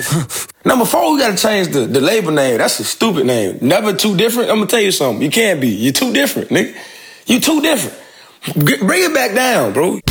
Number 4, we gotta change the label name. That's a stupid name. Never Too Different. I'm gonna tell you something. You can't be. You're too different, nigga. You too different. Bring it back down, bro.